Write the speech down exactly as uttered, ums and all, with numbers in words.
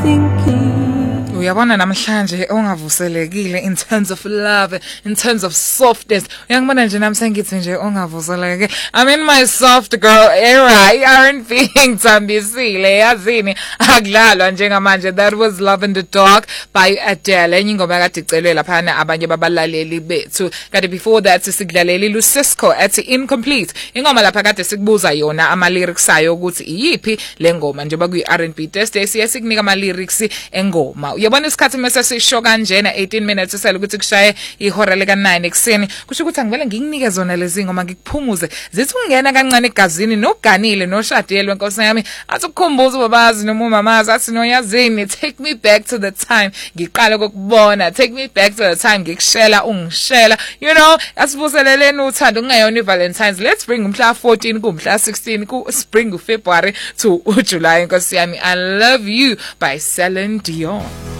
thinking. Uyabona namhlanje ongavuselekile in terms of love, in terms of softness. Uyangibona nje nami sengithi nje ongavuselekile. I'm in my soft girl era. R and B ngithambisile yazini akudlalwa njengamanje. That was Love in the Dark by Adele. Enye ingoma kade icelwe laphana abanye babalaleli bethu. Kade before that sikudlaleli Lusisco ethi Incomplete. Ingoma lapha kade sikubuza yona ama lyrics ayo ukuthi iyiphi lengoma njengoba kuyi R and B test siya sikunika ama lyrics engoma. Uyabona isikhathi mase sisho kanjena eighteen minutes sele ukuthi kushaye ihora leka nine ekseni. Kusho ukuthi angivele ngikunike zona lezi ngoma ngikuphumuze. Zithi ungena kancane egazini noganile noshadiyelwe Nkosi yami. Athi ukukhumbuza babazi noma umamazi athi noyazini take me back to the time ngiqale kokubona take me back to the time ngikushela ungishela you know asibuseleleni uthando kungayona iValentines. Let's bring umhla fourteen kumhla sixteen ku spring uFebruary to uJuly Nkosi yami. I love you by Celine Dion.